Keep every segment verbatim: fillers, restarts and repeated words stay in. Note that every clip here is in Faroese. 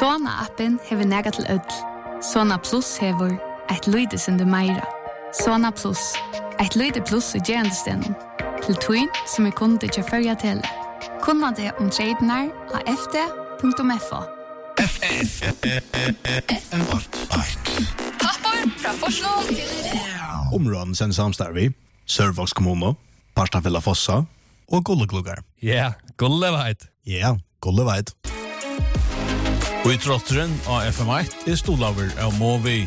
Sona-appen hever nega til ødel. Sona Plus hever et lydesende meira. Sona Plus, et lyde plus i gerandestenen. Til twin som er kunde til førja tele. Kunna det om tradenar av f d punktum f o. F M Pappor fra Forslo til Områden sen samstarvi, Sørvågs kommune, Parstafella Fossa og Gullegluggar. Ja, Gulleveit. Ja, Gulleveit. Og i trotteren av F M ett er stolaver av Movi.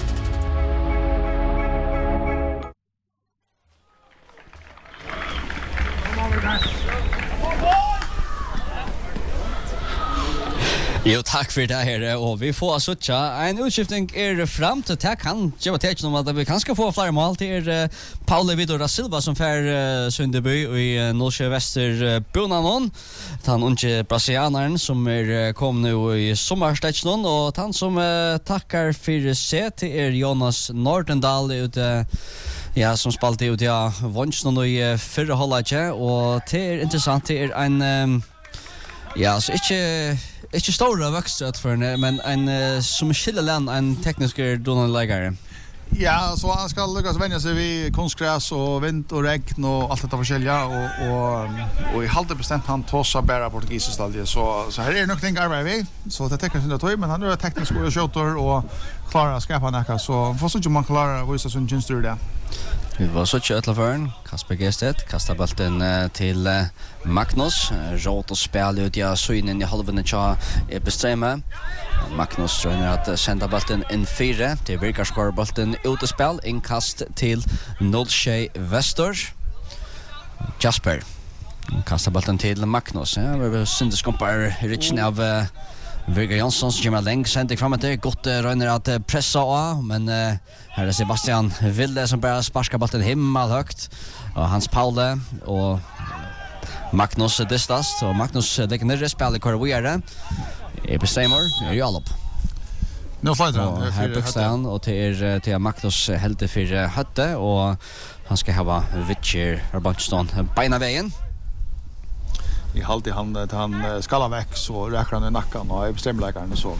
Jo, tack för det här och vi får såcha en utskiftning är fram till det kan ge vad tecken om att vi kanske få fler mål till uh, Paulo Vitor da Silva som för uh, Sundeby i uh, Nordsjö Väster uh, Bonanon. Han unge brasilianaren som är uh, kom nu i sommarstäcken och han som uh, tackar för sig till er Jonas Nordendal ut uh, ja som spalt ut ja vunchen i uh, förra halvlek och det är intressant det är en um, ja så inte Ikke stora växtrat för henne, men en uh, som skiljer en teknisk donanläggare. Ja, så han ska lyckas vänja sig vid konstgräs och vind och regn och allt detta forskjelliga och och och i halvt bestämt han tossar bara portugisisk stadie så så här är det nog ting arbete vi så det täcker sin tøy men han är teknisk och skjuter och klarar att skapa näka så får så inte man klarar visa sin tjänster där. Vi var så tjötla förn, Kasper Gestet kastar bollen uh, till uh, Magnus, råt och spel ut ja så in i halvan tja är bestämma. Magnus tror att sända bollen in fyra till virkar skor bollen ut i spel inkast till Nordsjö Väster. Jasper kastar bollen till Magnus. Ja, vi syns kompar richen av uh, Virger Janssons Jimmy Leng sände fram det gott rönner att pressa av men uh, här är Sebastian Vilde som bara sparkar bollen himmel högt och hans Paule och Magnus distast och Magnus lägger ner spelet korrigerar är bestämmer är ju all upp. Nu flyttar han här Buxton och till till Magnus helt för hötte och han ska ha Witcher Arbonston beina vägen. I halvtid han han skalla väck så räcker han i nacken och är bestämläggaren så.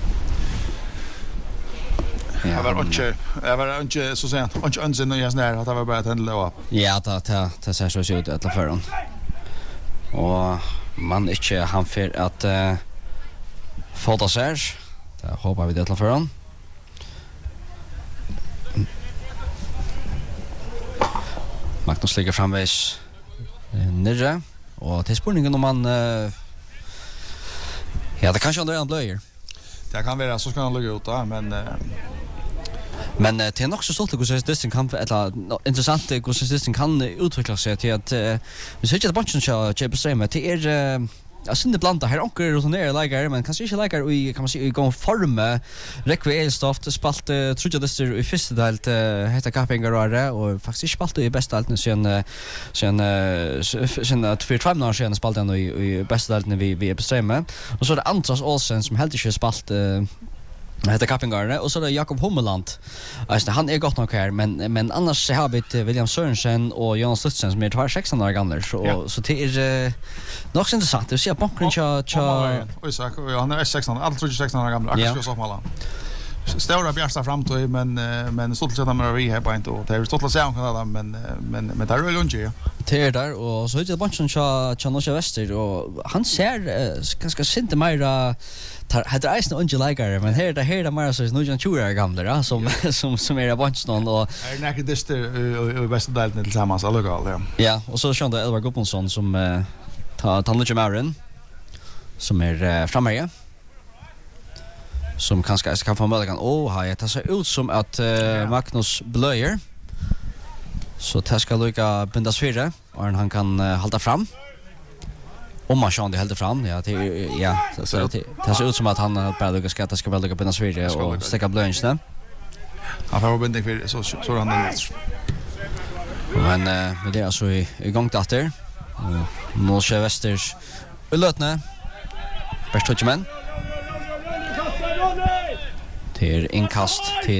Jag var inte jag var inte så sent. Inte önsen och jag snär att det var bara att handla upp. Ja, det det det ser så ut att för hon. Och man inte han för att uh, fota sig. Det hoppas vi det för hon. Magnus ligger framväs nere och till spårningen om man uh, ja, det kanske andra blöjer. Det kan vara så ska han lägga ut då men uh, Men uh, det är nog så stolt hur det kan eller intressant hur det kan utveckla sig till att uh, vi ser inte att bunchen ska chip streama till är uh, jag syns det blanda här onkel rutinerade lägare men kanske inte lägare i kan man säga gå form requel stoft spalt tror jag det är i första delt heter Kappingar och faktiskt spalt i bästa delen sen sen sen att för två år sedan spalt den i bästa delen vi vi bestämmer och så är det Andras Olsen som helt inte spalt heter Kappingar och så är det Jakob Hummeland. Alltså han är gott nog här men men annars har vi William Sørensen och Jonas Lutsen som är två sexton år gamla så ja. Så det är uh, nog intressant att se på bakgrunden cha cha oj så han är sexton allt tror jag sexton år gamla akkurat så som alla. Stora bjärsta framtid men men så till sätta med vi här på inte och det är så att säga kan alla men men men det är väl lunch ja. Det är där och så är det bunchen cha cha Nordsjö Väster och han ser ganska sent mer hade är inte ungefär men här det här det mer så är nog tjugo år gamla som som som är bunchen och är näka det i bästa delen tillsammans alla ja. Ja, och så Sean Elvar Gudmundsson som tar tar Lucha Marin som är framme som kanske kan få möjligheten åh har jag det ser ut som att uh, Magnus blöjer så det ska lycka bindas fyra och han kan uh, hålla fram om man kör det helt fram ja det ja det ser, det ser ut som att han bara lyckas ska det ska väl lycka bindas fyra och stäcka blöjningen han får bindning för så så han den men uh, med det är så i, i gång efter Nordsjö Västers ullötne Berstutjemen till inkast till